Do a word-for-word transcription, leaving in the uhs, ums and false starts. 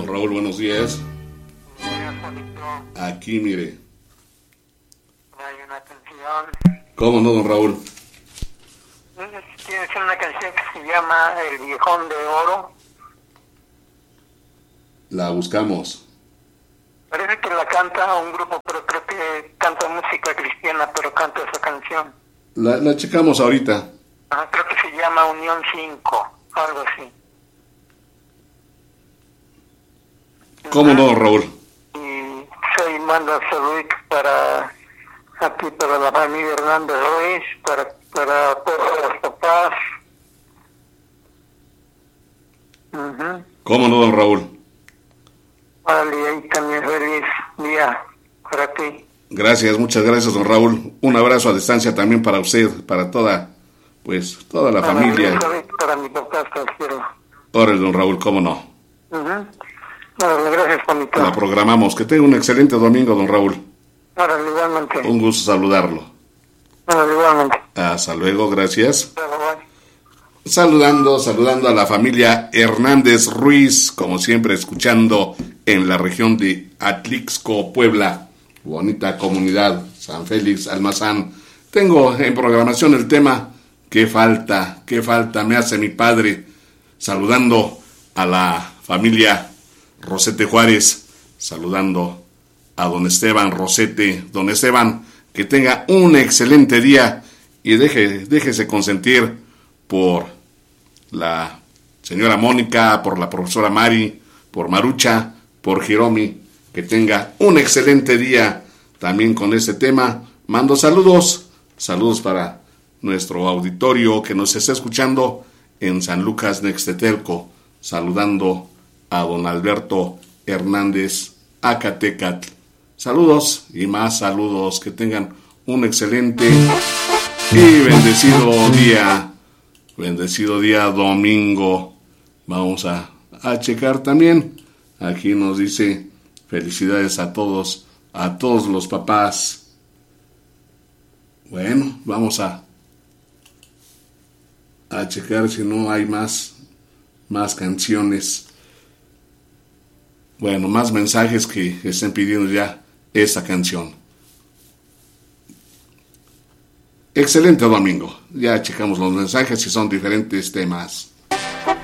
Don Raúl, buenos días. Aquí, mire. Hay una canción. ¿Cómo no, Don Raúl? Tienes una canción que se llama El Viejón de Oro. La buscamos. Parece que la canta un grupo, pero creo que canta música cristiana, pero canta esa canción. La, la checamos ahorita. Ah, creo que se llama Unión cinco, algo así. ¿Cómo no, Don Raúl? Y soy manda salud para aquí, para la familia Hernández Ruiz, para, para todos los papás. Uh-huh. ¿Cómo no, Don Raúl? Vale, y ahí también feliz día para ti. Gracias, muchas gracias, Don Raúl. Un abrazo a distancia también para usted, para toda, pues, toda la para familia. Mi, para mi papá, hasta el cielo. Órale, Don Raúl, ¿cómo no? Uh-huh. Órale, gracias, Juanito. La programamos. Que tenga un excelente domingo, Don Raúl. Órale, igualmente. Un gusto saludarlo. Órale, igualmente. Hasta luego, gracias. Bye, bye. Saludando, saludando a la familia Hernández Ruiz, como siempre escuchando en la región de Atlixco, Puebla, bonita comunidad, San Félix, Almazán. Tengo en programación el tema ¿Qué falta? ¿Qué falta me hace mi padre? Saludando a la familia Rosete Juárez, saludando a don Esteban Rosete. Don Esteban, que tenga un excelente día y deje, déjese consentir por la señora Mónica, por la profesora Mari, por Marucha, por Hiromi. Que tenga un excelente día también con este tema. Mando saludos, saludos para nuestro auditorio que nos está escuchando en San Lucas Nextetelco, saludando a don Alberto Hernández Acatecatl. Saludos y más saludos, que tengan un excelente y bendecido día. Bendecido día domingo. Vamos a, a checar también. Aquí nos dice felicidades a todos, a todos los papás. Bueno, vamos a a checar si no hay más más canciones. Bueno, más mensajes que estén pidiendo ya esta canción. Excelente domingo. Ya checamos los mensajes y son diferentes temas.